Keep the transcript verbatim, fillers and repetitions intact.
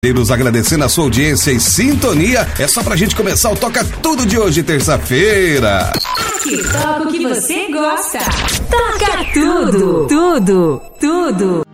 Agradecendo a sua audiência e sintonia. É só pra gente começar o Toca Tudo de hoje, terça-feira. Aqui toca o que você gosta. Toca tudo, tudo, tudo.